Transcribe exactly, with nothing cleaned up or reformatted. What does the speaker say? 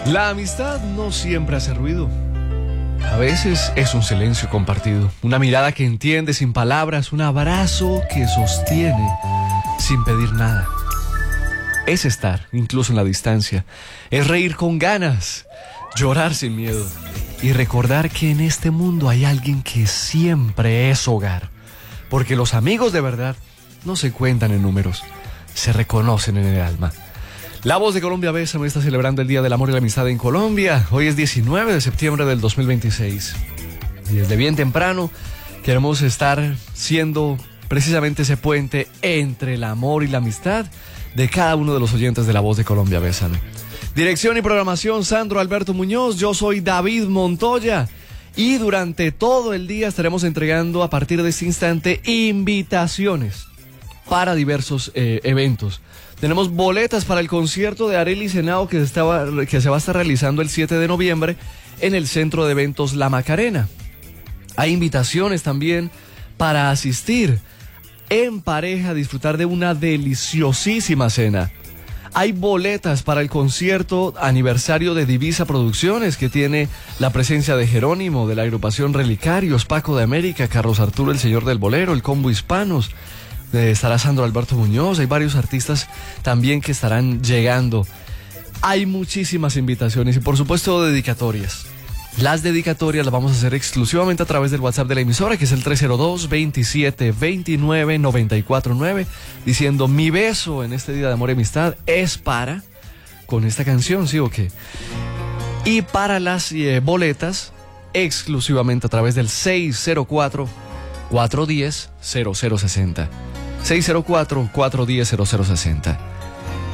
La amistad no siempre hace ruido. A veces es un silencio compartido, una mirada que entiende sin palabras, un abrazo que sostiene sin pedir nada. Es estar, incluso en la distancia, es reír con ganas, llorar sin miedo y recordar que en este mundo hay alguien que siempre es hogar, porque los amigos de verdad no se cuentan en números, se reconocen en el alma. La Voz de Colombia Bésame está celebrando el Día del Amor y la Amistad en Colombia. Hoy es diecinueve de septiembre del dos mil veintiséis. Y desde bien temprano queremos estar siendo precisamente ese puente entre el amor y la amistad de cada uno de los oyentes de La Voz de Colombia Bésame. Dirección y programación, Sandro Alberto Muñoz. Yo soy David Montoya. Y durante todo el día estaremos entregando a partir de este instante invitaciones para diversos eh, eventos. Tenemos boletas para el concierto de Arelis Henao que, estaba, que se va a estar realizando el siete de noviembre en el Centro de Eventos La Macarena. Hay invitaciones también para asistir en pareja a disfrutar de una deliciosísima cena. Hay boletas para el concierto aniversario de Divisa Producciones, que tiene la presencia de Jerónimo, de la agrupación Relicarios, Paco de América, Carlos Arturo, el Señor del Bolero, el Combo Hispanos. Estará Sandro Alberto Muñoz, hay varios artistas también que estarán llegando. Hay muchísimas invitaciones y por supuesto dedicatorias. Las dedicatorias las vamos a hacer exclusivamente a través del WhatsApp de la emisora, que es el tres cero dos, veintisiete veintinueve, noventa y cuatro nueve, diciendo mi beso en este día de amor y amistad es para, con esta canción, ¿sí o qué? Y para las eh, boletas, exclusivamente a través del seis cero cuatro, cuatro uno cero, cero cero seis cero. seis cero cuatro, cuatro uno cero, cero cero seis cero.